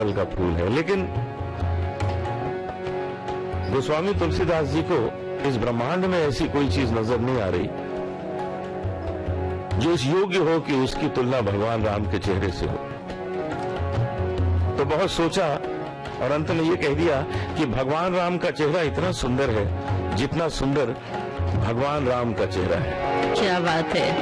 कमल का फूल है। लेकिन गोस्वामी तुलसीदास जी को इस ब्रह्मांड में ऐसी कोई चीज नजर नहीं आ रही जो इस योग्य हो कि उसकी तुलना भगवान राम के चेहरे से हो। तो बहुत सोचा और अंत में ये कह दिया कि भगवान राम का चेहरा इतना सुंदर है जितना सुंदर भगवान राम का चेहरा है। क्या बात है।